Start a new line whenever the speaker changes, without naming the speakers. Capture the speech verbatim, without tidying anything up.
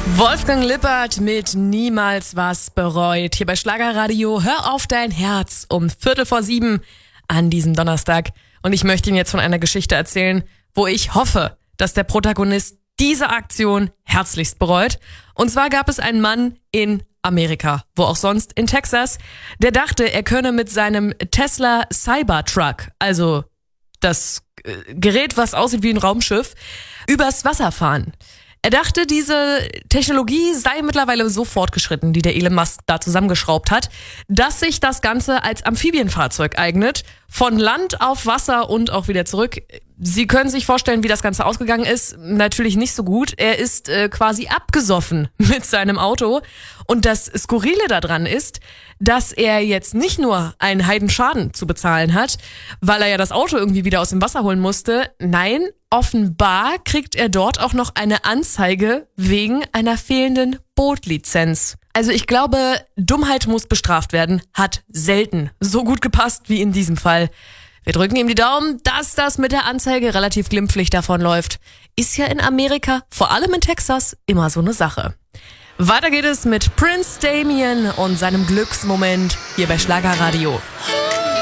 Wolfgang Lippert mit Niemals was bereut. Hier bei Schlagerradio. Hör auf dein Herz um Viertel vor sieben an diesem Donnerstag. Und ich möchte Ihnen jetzt von einer Geschichte erzählen, wo ich hoffe, dass der Protagonist diese Aktion herzlichst bereut. Und zwar gab es einen Mann in Amerika, wo auch sonst, in Texas, der dachte, er könne mit seinem Tesla Cybertruck, also das Gerät, was aussieht wie ein Raumschiff, übers Wasser fahren. Er dachte, diese Technologie sei mittlerweile so fortgeschritten, die der Elon Musk da zusammengeschraubt hat, dass sich das Ganze als Amphibienfahrzeug eignet, von Land auf Wasser und auch wieder zurück. Sie können sich vorstellen, wie das Ganze ausgegangen ist. Natürlich nicht so gut. Er ist äh, quasi abgesoffen mit seinem Auto. Und das Skurrile daran ist, dass er jetzt nicht nur einen Heidenschaden zu bezahlen hat, weil er ja das Auto irgendwie wieder aus dem Wasser holen musste. Nein, offenbar kriegt er dort auch noch eine Anzeige wegen einer fehlenden Bootlizenz. Also ich glaube, Dummheit muss bestraft werden, hat selten so gut gepasst wie in diesem Fall. Wir drücken ihm die Daumen, dass das mit der Anzeige relativ glimpflich davonläuft. Ist ja in Amerika, vor allem in Texas, immer so eine Sache. Weiter geht es mit Prince Damien und seinem Glücksmoment hier bei Schlagerradio.